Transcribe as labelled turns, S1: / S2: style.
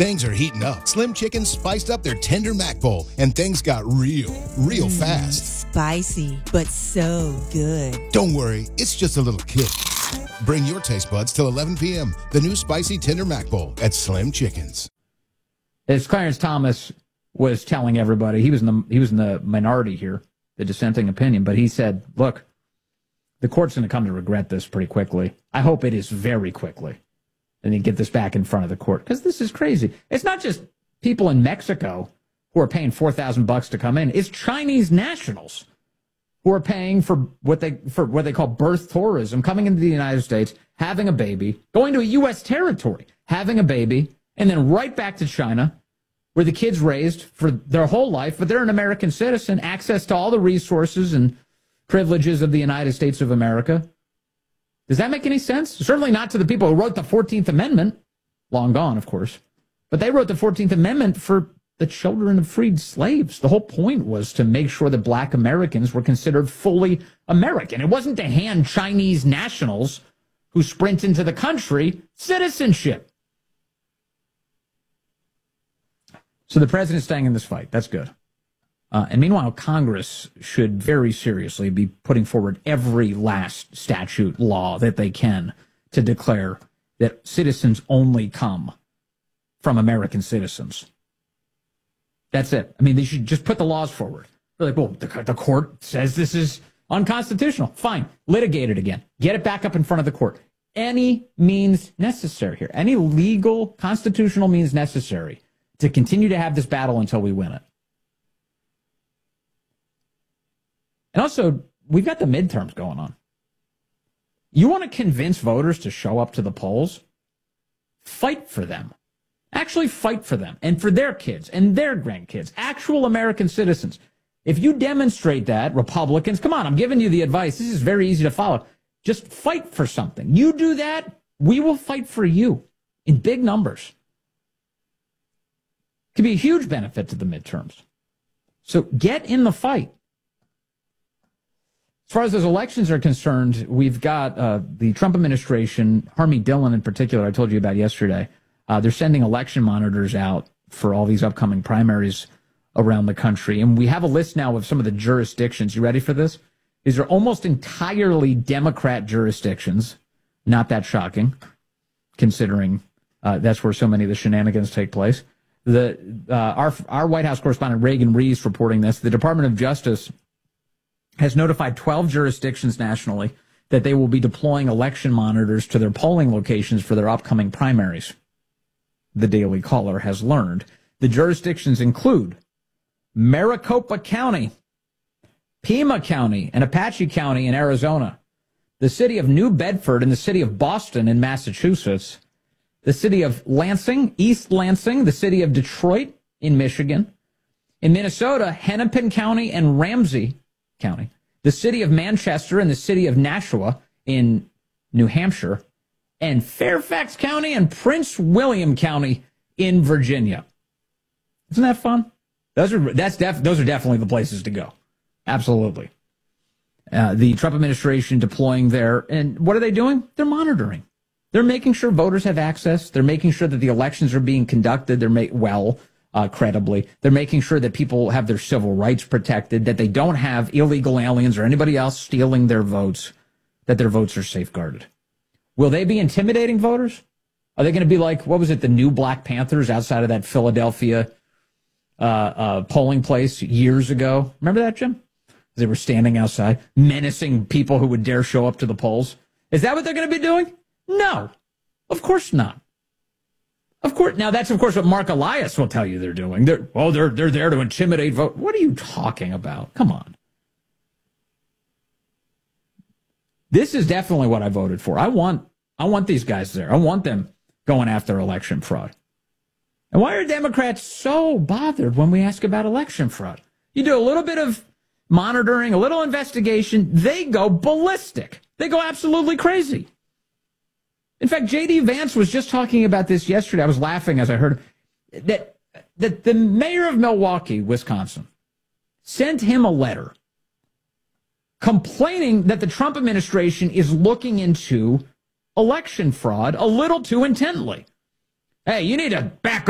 S1: Things are heating up. Slim Chickens spiced up their tender mac bowl, and things got real fast.
S2: Spicy, but so good.
S1: Don't worry, it's just a little kick. Bring your taste buds till 11 p.m. The new spicy tender mac bowl at Slim Chickens.
S3: As Clarence Thomas was telling everybody, he was in the minority here, the dissenting opinion, but he said, look, the court's going to come to regret this pretty quickly. I hope it is very quickly. And then get this back in front of the court, because this is crazy. It's not just people in Mexico who are paying $4,000 to come in. It's Chinese nationals who are paying for what they call birth tourism, coming into the United States, having a baby, going to a U.S. territory, having a baby, and then right back to China, where the kid's raised for their whole life, but they're an American citizen, access to all the resources and privileges of the United States of America. Does that make any sense? Certainly not to the people who wrote the 14th Amendment. Long gone, of course. But they wrote the 14th Amendment for the children of freed slaves. The whole point was to make sure that black Americans were considered fully American. It wasn't to hand Chinese nationals who sprint into the country citizenship. So the president's staying in this fight. That's good. And meanwhile, Congress should very seriously be putting forward every last statute law that they can to declare that citizens only come from American citizens. That's it. I mean, they should just put the laws forward. They're like, well, the court says this is unconstitutional. Fine. Litigate it again. Get it back up in front of the court. Any means necessary here. Any legal, constitutional means necessary to continue to have this battle until we win it. And also, we've got the midterms going on. You want to convince voters to show up to the polls? Fight for them. Actually fight for them and for their kids and their grandkids, actual American citizens. If you demonstrate that, Republicans, come on, I'm giving you the advice. This is very easy to follow. Just fight for something. You do that, we will fight for you in big numbers. Could be a huge benefit to the midterms. So get in the fight. As far as those elections are concerned, we've got the Trump administration, Harmy Dillon in particular, I told you about yesterday. They're sending election monitors out for all these upcoming primaries around the country. And we have a list now of some of the jurisdictions. You ready for this? These are almost entirely Democrat jurisdictions. Not that shocking, considering that's where so many of the shenanigans take place. Our White House correspondent Reagan Reese reporting this. The Department of Justice has notified 12 jurisdictions nationally that they will be deploying election monitors to their polling locations for their upcoming primaries. The Daily Caller has learned. The jurisdictions include Maricopa County, Pima County, and Apache County in Arizona, the city of New Bedford and the city of Boston in Massachusetts, the city of Lansing, East Lansing, the city of Detroit in Michigan, in Minnesota, Hennepin County and Ramsey County, the city of Manchester and the city of Nashua in New Hampshire, and Fairfax County and Prince William County in Virginia. Isn't that fun? Those are definitely the places to go. Absolutely. The Trump administration deploying there, and what are they doing? They're monitoring. They're making sure voters have access. They're making sure that the elections are being conducted. Credibly. They're making sure that people have their civil rights protected, that they don't have illegal aliens or anybody else stealing their votes, that their votes are safeguarded. Will they be intimidating voters? Are they going to be like, what was it, the new Black Panthers outside of that Philadelphia polling place years ago? Remember that, Jim? They were standing outside, menacing people who would dare show up to the polls. Is that what they're going to be doing? No, of course not. Of course. Now, that's, of course, what Mark Elias will tell you they're doing. They're there to intimidate vote. What are you talking about? Come on. This is definitely what I voted for. I want these guys there. I want them going after election fraud. And why are Democrats so bothered when we ask about election fraud? You do a little bit of monitoring, a little investigation, they go ballistic. They go absolutely crazy. In fact, J.D. Vance was just talking about this yesterday. I was laughing as I heard that the mayor of Milwaukee, Wisconsin, sent him a letter complaining that the Trump administration is looking into election fraud a little too intently. Hey, you need to back